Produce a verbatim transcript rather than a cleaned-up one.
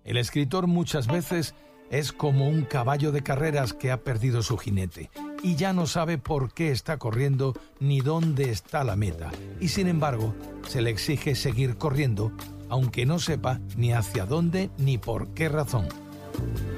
El escritor muchas veces es como un caballo de carreras que ha perdido su jinete y ya no sabe por qué está corriendo ni dónde está la meta. Y sin embargo, se le exige seguir corriendo, aunque no sepa ni hacia dónde ni por qué razón.